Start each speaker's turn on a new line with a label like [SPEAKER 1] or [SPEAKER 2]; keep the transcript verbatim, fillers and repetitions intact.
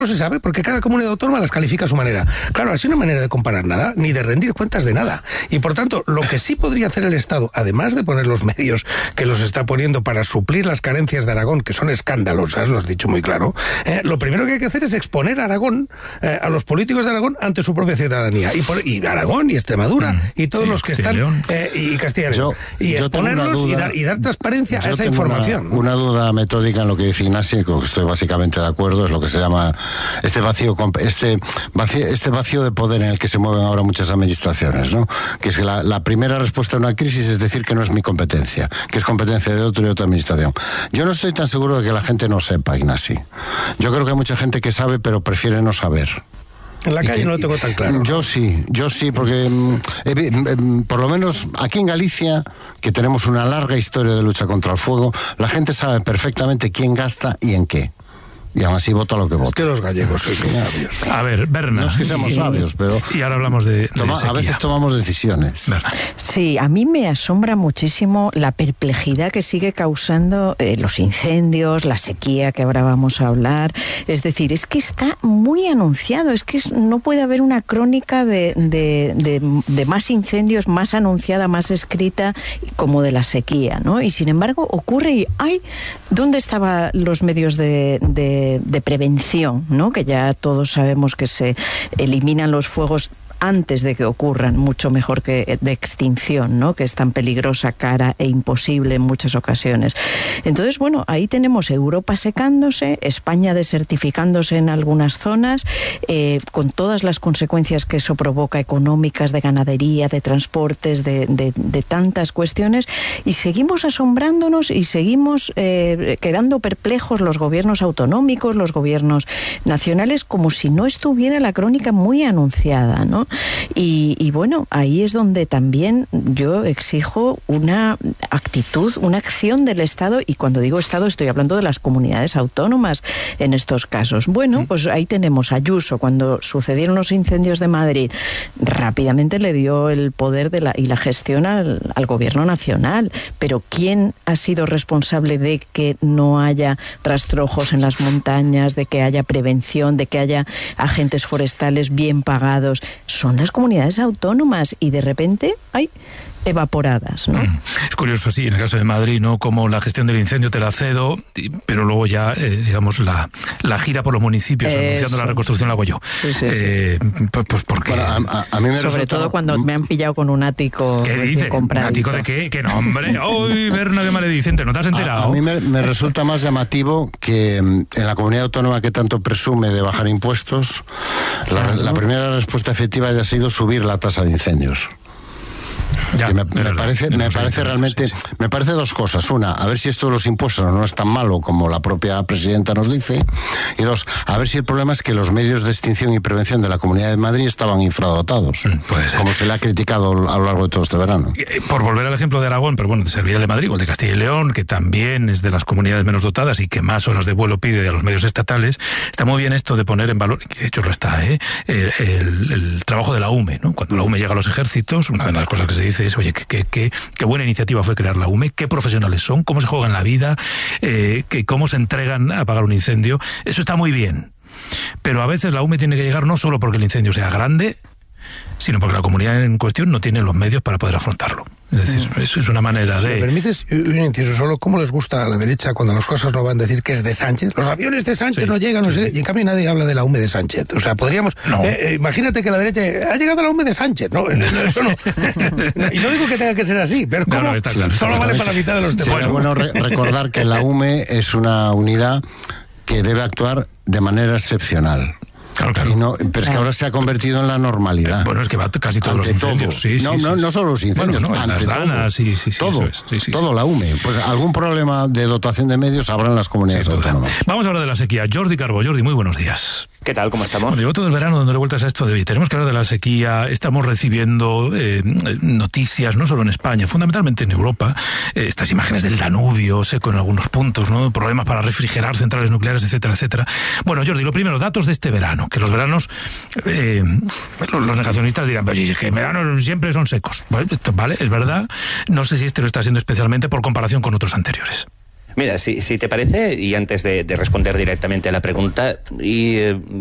[SPEAKER 1] No se sabe, porque cada comunidad autónoma las califica a su manera. Claro, así no hay manera de comparar nada, ni de rendir cuentas de nada. Y por tanto, lo que sí podría hacer el Estado, además de poner los medios que los está poniendo para suplir las carencias de Aragón, que son escandalosas, lo has dicho muy claro, eh, lo primero que hay que hacer es exponer a Aragón, eh, a los políticos de Aragón, ante su propia ciudadanía. Y, por, y Aragón, y Extremadura, mm, y todos sí, los que Castilla están... Eh, y Castilla y León. Y exponerlos duda, y, dar, y dar transparencia a esa información.
[SPEAKER 2] Una, una duda metódica en lo que dice Ignacio, con lo que estoy básicamente de acuerdo, es lo que se llama este vacío Este vacío, este vacío de poder en el que se mueven ahora muchas administraciones, ¿no? Que es que la, la primera respuesta a una crisis es decir que no es mi competencia, que es competencia de otro y otra administración. Yo no estoy tan seguro de que la gente no sepa, Ignasi. Yo creo que hay mucha gente que sabe, pero prefiere no saber.
[SPEAKER 1] En la calle y, no lo tengo tan claro.
[SPEAKER 2] Yo sí, yo sí, porque eh, eh, por lo menos aquí en Galicia, que tenemos una larga historia de lucha contra el fuego, la gente sabe perfectamente quién gasta y en qué. Y aún así vota lo que vota.
[SPEAKER 1] Es que los gallegos sois muy sabios.
[SPEAKER 3] A ver, Berna.
[SPEAKER 2] No es que seamos sí. sabios, pero...
[SPEAKER 3] Y ahora hablamos de, de
[SPEAKER 2] toma, a veces tomamos decisiones.
[SPEAKER 3] Berna.
[SPEAKER 4] Sí, a mí me asombra muchísimo la perplejidad que sigue causando eh, los incendios, la sequía que ahora vamos a hablar. Es decir, es que está muy anunciado. Es que es, no puede haber una crónica de, de, de, de más incendios, más anunciada, más escrita, como de la sequía, ¿no? Y sin embargo ocurre y, ay, ¿dónde estaban los medios de... de de prevención, ¿no? Que ya todos sabemos que se eliminan los fuegos antes de que ocurran, mucho mejor que de extinción, ¿no? Que es tan peligrosa, cara e imposible en muchas ocasiones. Entonces, bueno, ahí tenemos Europa secándose, España desertificándose en algunas zonas, eh, con todas las consecuencias que eso provoca, económicas, de ganadería, de transportes, de, de, de tantas cuestiones, y seguimos asombrándonos y seguimos eh, quedando perplejos los gobiernos autonómicos, los gobiernos nacionales, como si no estuviera la crónica muy anunciada, ¿no? Y, y bueno, ahí es donde también yo exijo una actitud, una acción del Estado, y cuando digo Estado estoy hablando de las comunidades autónomas en estos casos. Bueno, pues ahí tenemos a Ayuso, cuando sucedieron los incendios de Madrid, rápidamente le dio el poder de la, y la gestión al, al gobierno nacional, pero ¿quién ha sido responsable de que no haya rastrojos en las montañas, de que haya prevención, de que haya agentes forestales bien pagados? Son las comunidades autónomas, y de repente hay evaporadas, ¿no?
[SPEAKER 3] Es curioso, sí, en el caso de Madrid, ¿no? Como la gestión del incendio te la cedo, pero luego ya, eh, digamos, la, la gira por los municipios Eso. anunciando la reconstrucción la hago yo.
[SPEAKER 4] Sí, sí,
[SPEAKER 3] eh,
[SPEAKER 4] sí.
[SPEAKER 3] Pues, pues porque...
[SPEAKER 2] Bueno, a, a mí me
[SPEAKER 4] Sobre
[SPEAKER 2] resulta...
[SPEAKER 4] todo cuando me han pillado con un ático
[SPEAKER 3] ¿Qué dice? ¿Un ático de qué? ¿Qué nombre? ¡Uy, Berna, qué maledicente! ¿No te has enterado?
[SPEAKER 2] A, a mí me, me resulta más llamativo que en la comunidad autónoma que tanto presume de bajar impuestos, la, la primera respuesta efectiva haya sido subir la tasa de incendios. Ya, que me, me verdad, parece, me no parece realmente, sí, sí. me parece dos cosas. Una, a ver si esto de los impuestos no es tan malo como la propia presidenta nos dice. Y dos, a ver si el problema es que los medios de extinción y prevención de la Comunidad de Madrid estaban infradotados, como se le ha criticado a lo largo de todo este verano.
[SPEAKER 3] Por volver al ejemplo de Aragón, pero bueno, te serviría el de Madrid o el de Castilla y León, que también es de las comunidades menos dotadas y que más horas de vuelo pide a los medios estatales. Está muy bien esto de poner en valor, de hecho lo está, ¿eh? el, el, el trabajo de la U M E, ¿no? Cuando la U M E llega a los ejércitos, una de las cosas que se dice es, oye, qué, qué, qué buena iniciativa fue crear la U M E, qué profesionales son, cómo se juegan la vida, eh, que, cómo se entregan a apagar un incendio. Eso está muy bien. Pero a veces la U M E tiene que llegar no solo porque el incendio sea grande, sino porque la comunidad en cuestión no tiene los medios para poder afrontarlo. Es decir, mm. eso es una manera
[SPEAKER 1] si
[SPEAKER 3] de...
[SPEAKER 1] ¿Me permites un inciso solo? ¿Cómo les gusta a la derecha cuando las cosas no van a decir que es de Sánchez? Los aviones de Sánchez sí, no llegan, no sí. sé, y en cambio nadie habla de la U M E de Sánchez. O sea, podríamos... No. Eh, eh, imagínate que la derecha... Ha llegado la U M E de Sánchez, ¿no? Eso no. Y no digo que tenga que ser así, pero ¿cómo? No, no, está claro, solo está vale claro. para la mitad de los temas.
[SPEAKER 2] Sí, bueno, bueno re- recordar que la U M E es una unidad que debe actuar de manera excepcional.
[SPEAKER 3] Claro, claro.
[SPEAKER 2] Y no, pero es que ahora se ha convertido en la normalidad.
[SPEAKER 3] Eh, bueno, es que va casi todos ante los incendios. Sí,
[SPEAKER 2] no,
[SPEAKER 3] sí,
[SPEAKER 2] no,
[SPEAKER 3] sí.
[SPEAKER 2] no solo los incendios,
[SPEAKER 3] bueno, no,
[SPEAKER 2] ante
[SPEAKER 3] las danas,
[SPEAKER 2] todo.
[SPEAKER 3] Sí, sí, sí,
[SPEAKER 2] todo,
[SPEAKER 3] es. sí, sí,
[SPEAKER 2] todo
[SPEAKER 3] sí.
[SPEAKER 2] la U M E. Pues algún problema de dotación de medios habrá en las comunidades sí, autónomas.
[SPEAKER 3] Vamos a hablar de la sequía. Jordi Carbo. Jordi, muy buenos días.
[SPEAKER 5] ¿Qué tal? ¿Cómo estamos?
[SPEAKER 3] Bueno, llevo todo el verano dándole vueltas a esto de hoy. Tenemos que hablar de la sequía. Estamos recibiendo eh, noticias, no solo en España, fundamentalmente en Europa. Eh, estas imágenes del Danubio seco en algunos puntos, ¿no? Problemas para refrigerar centrales nucleares, etcétera, etcétera. Bueno, Jordi, lo primero, datos de este verano. Que los veranos, eh, los, los negacionistas dirán, pero es que en verano siempre son secos. Vale, vale, es verdad. No sé si este lo está siendo especialmente por comparación con otros anteriores.
[SPEAKER 5] Mira, si, si te parece, y antes de, de responder directamente a la pregunta, y... Eh,